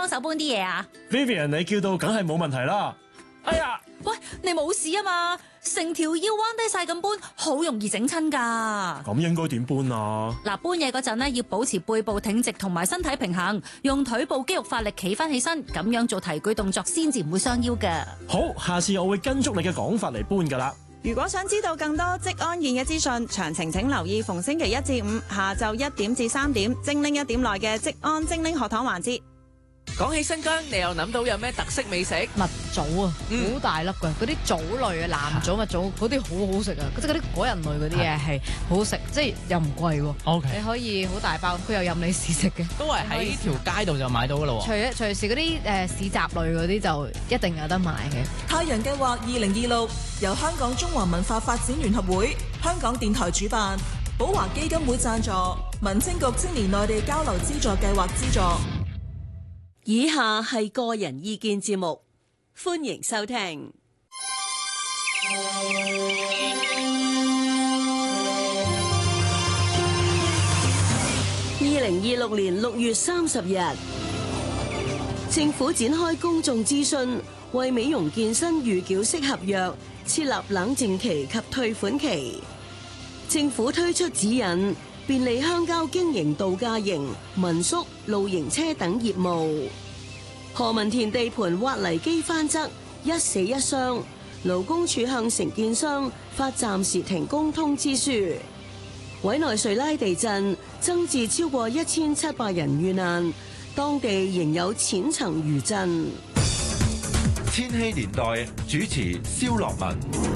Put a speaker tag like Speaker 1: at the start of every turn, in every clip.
Speaker 1: 幫手搬啲嘢啊
Speaker 2: Vivian， 你叫到梗係冇問題啦。哎呀，
Speaker 1: 喂，你冇事啊嘛？成條腰彎低晒咁搬，好容易整親㗎。
Speaker 2: 咁應該點搬啊？
Speaker 1: 嗱，搬嘢嗰陣呢，要保持背部挺直同埋身體平衡，用腿部肌肉發力企翻起身，咁樣做提舉動作先至唔會傷腰㗎。
Speaker 2: 好，下次我會跟足你嘅講法嚟搬㗎啦。
Speaker 3: 如果想知道更多職安健嘅資訊，詳情請留意逢星期1至5下晝1點至3點，精靈1點內嘅職安精靈學堂環節。
Speaker 4: 講起新疆，你又諗到有咩特色美食？
Speaker 5: 蜜棗啊，好大粒㗎，嗰啲棗類啊，藍棗、蜜棗嗰啲好好食啊！即係嗰啲果仁類嗰啲嘢係好好食，即係又唔貴喎。
Speaker 6: OK，
Speaker 5: 你可以好大包，佢又任你試食嘅。
Speaker 6: 都係喺條街度就買到㗎咯喎。
Speaker 5: 隨時嗰啲市集類嗰啲就一定有得買嘅。
Speaker 7: 太陽計劃2026由香港中華文化發展聯合會、香港電台主辦，寶華基金會贊助，民青局青年內地交流資助計劃資助。
Speaker 8: 以下係個人意見節目，歡迎收聽。2026年6月30日，政府展開公眾諮詢，為美容健身預繳式合約設立冷靜期及退款期。政府推出指引，便利鄉郊經營度假營、民宿、露營車等業務。何文田地盤挖泥機翻側，一死一傷，勞工處向承建商發暫時停工通知書。委內瑞拉地震增至超過1700人遇難，當地仍有淺層餘震。
Speaker 9: 千禧年代主持蕭樂文。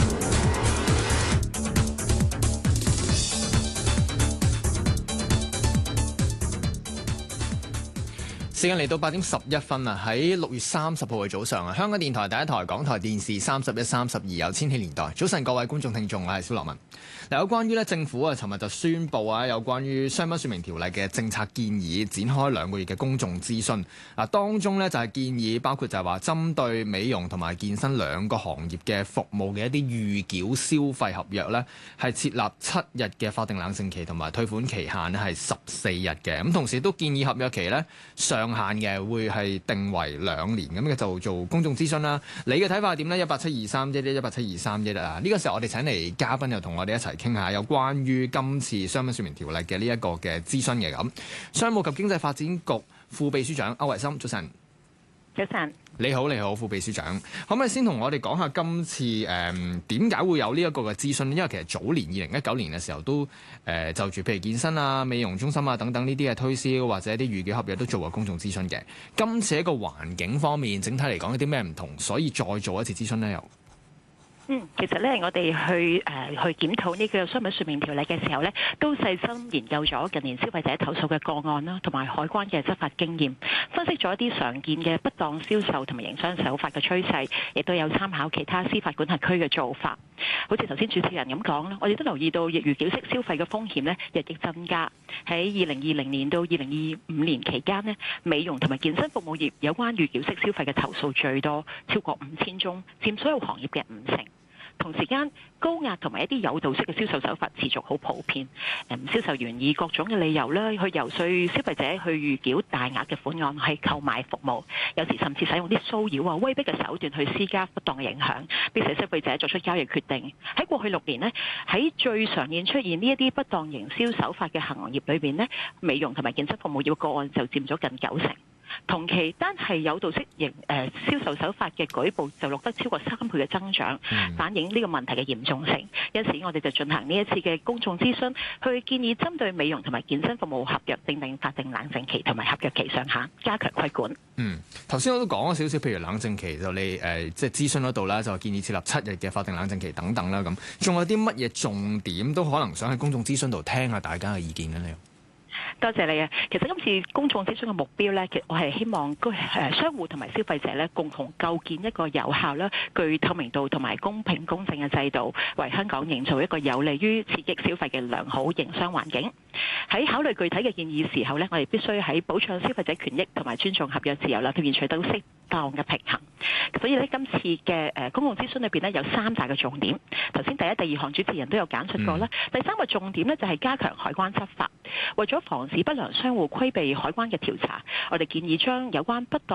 Speaker 6: 時間嚟到8點11分啊！喺6月30號嘅早上啊，香港電台第一台、港台電視31、32有千禧年代。早晨各位觀眾聽眾，我係蕭樂文。嗱，有關於政府尋日就宣布有關於商品說明條例嘅政策建議，展開2個月嘅公眾諮詢。當中就係建議包括就係話針對美容同埋健身2個行業嘅服務嘅一啲預繳消費合約呢，係設立7日嘅法定冷靜期同埋退款期限係14日嘅。咁同時都建議合約期呢上限嘅會係定為2年，咁嘅就做公眾諮詢啦。你嘅睇法係點呢？1872311 1872311啊！呢個時候我哋請嚟嘉賓又同我哋一齊傾下有關於今次商品說明條例嘅呢一個嘅諮詢嘅咁。商務及經濟發展局副秘書長區瑋森，早晨。
Speaker 10: 早晨。
Speaker 6: 你好，副秘書長，可唔可以先同我哋講下今次點解會有呢一個嘅諮詢？因為其實早年2019年嘅時候都就住譬如健身啊、美容中心啊等等呢啲嘅推銷或者一啲預繳合約都做過公眾諮詢嘅。今次一個環境方面，整體嚟講有啲咩唔同，所以再做一次諮詢呢？又
Speaker 10: 其實咧，我哋去檢討呢個商品說明條例嘅時候咧，都細心研究咗近年消費者投訴嘅個案啦，同埋海關嘅執法經驗，分析咗一啲常見嘅不當銷售同埋營商手法嘅趨勢，亦都有參考其他司法管轄區嘅做法。好似頭先主持人咁講啦，我哋都留意到預繳式消費嘅風險咧日益增加。喺2020年到2025年期間咧，美容同埋健身服務業有關預繳式消費嘅投訴最多，超過5000宗，佔所有行業嘅50%。同時間，高壓同埋一啲誘導式嘅銷售手法持續好普遍。銷售員以各種嘅理由咧，去遊說消費者去預繳大額嘅款項去購買服務，有時甚至使用啲騷擾威逼嘅手段去施加不當嘅影響，迫使消費者作出交易決定。喺過去6年呢，喺最常見出現呢一啲不當營銷手法嘅行業裏邊呢，美容同埋健身服務業個案就佔咗近90%。同期單係誘導式銷售手法嘅舉報就錄得超過3倍嘅增長，反映呢個問題嘅嚴重性。因此我哋就進行呢一次嘅公眾諮詢，去建議針對美容同埋健身服務合約訂定法定冷靜期同埋合約期上限，加強規管。
Speaker 6: 頭先我都講咗少少，譬如冷靜期就你即係諮詢嗰度啦，就建議設立7日嘅法定冷靜期等等啦。咁仲有啲乜嘢重點都可能想喺公眾諮詢度聽下大家嘅意見嘅呢？
Speaker 10: 多謝你啊！其實今次公眾諮詢嘅目標咧，我係希望商戶同埋消費者咧共同構建一個有效啦、具透明度同埋公平公正嘅制度，為香港營造一個有利於刺激消費嘅良好營商環境。喺考慮具體嘅建議時候咧，我哋必須喺保障消費者權益同埋尊重合約自由啦，裏面取得適當嘅平衡。所以咧，今次嘅公共諮詢裏邊咧有3大嘅重點。頭先第一、第二項主持人都有簡述過啦。第3個重點咧就係加強海關執法，為咗防止不良商戶規避海關嘅調查，我哋建議將有關不當